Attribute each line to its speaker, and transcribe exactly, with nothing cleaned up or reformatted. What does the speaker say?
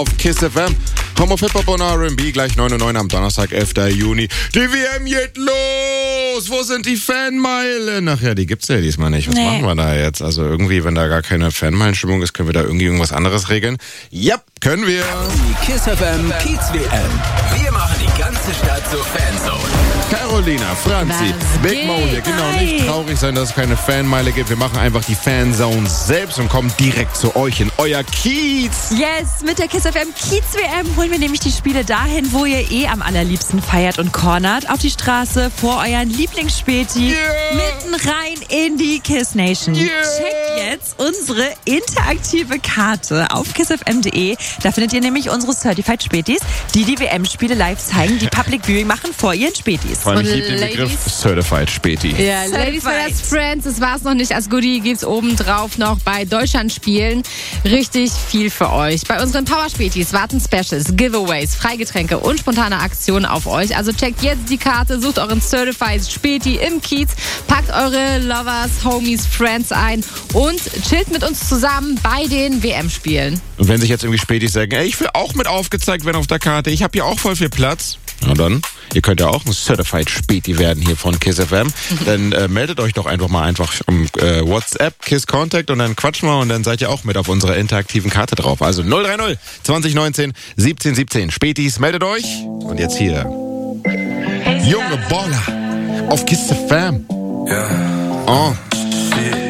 Speaker 1: Auf Kiss F M. Home of Hip-Hop und R and B, gleich neun Uhr neun am Donnerstag, elfter Juni. Die W M geht los! Wo sind die Fanmeilen? Ach ja, die gibt's ja diesmal nicht. Was nee. machen wir da jetzt? Also irgendwie, wenn da gar keine Fanmeilenstimmung ist, können wir da irgendwie irgendwas anderes regeln? Ja, können wir.
Speaker 2: Die Kiss F M Kiez W M. Wir machen die ganze Stadt zur Fanzone.
Speaker 1: Carolina, Franzi,
Speaker 3: Was
Speaker 1: Big Mo hier.
Speaker 3: geht?
Speaker 1: Genau,
Speaker 3: Hi.
Speaker 1: nicht traurig sein, dass es keine Fanmeile gibt. Wir machen einfach die Fanzone selbst und kommen direkt zu euch in euer Kiez.
Speaker 3: Yes, mit der Kiss F M Kiez W M holen wir nämlich die Spiele dahin, wo ihr eh am allerliebsten feiert und cornert. Auf die Straße, vor euren Lieblingsspäti,
Speaker 1: Yeah.
Speaker 3: mitten rein in die Kiss Nation.
Speaker 1: Yeah.
Speaker 3: Checkt jetzt unsere interaktive Karte auf kiss f m punkt d e. Da findet ihr nämlich unsere Certified Spätis, die die W M-Spiele live zeigen, die Public Viewing machen vor ihren Spätis.
Speaker 1: Vor allem, ich
Speaker 4: Und
Speaker 1: liebe den Begriff
Speaker 4: Ladies?
Speaker 1: Certified Späti.
Speaker 4: Ja, Ladies
Speaker 3: Certified.
Speaker 4: vs. Friends, das war's noch nicht. Als Goodie gibt's obendrauf noch bei Deutschlandspielen richtig viel für euch. Bei unseren Powerspätis warten Specials, Giveaways, Freigetränke und spontane Aktionen auf euch. Also checkt jetzt die Karte, sucht euren Certified Späti im Kiez, packt eure Lovers, Homies, Friends ein und chillt mit uns zusammen bei den W M-Spielen.
Speaker 1: Und wenn sich jetzt irgendwie Spätis sagen, ey, ich will auch mit aufgezeigt werden auf der Karte, ich habe hier auch voll viel Platz. Na dann, ihr könnt ja auch ein Certified Späti werden hier von Kiss F M. Dann äh, meldet euch doch einfach mal einfach um äh, WhatsApp, Kiss Contact und dann quatschen wir und dann seid ihr auch mit auf unserer interaktiven Karte drauf. Also null drei null zwanzig neunzehn siebzehn siebzehn. Spätis, meldet euch. Und jetzt hier. Junge Baller auf Kiss F M.
Speaker 5: Ja.
Speaker 1: Oh.